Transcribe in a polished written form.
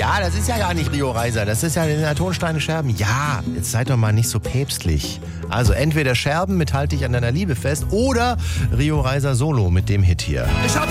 Ja, das ist ja gar nicht Rio Reiser. Das ist ja den Tonsteine Scherben. Ja, jetzt seid doch mal nicht so päpstlich. Also entweder Scherben mit Halt dich an deiner Liebe fest oder Rio Reiser Solo mit dem Hit hier. Ich hab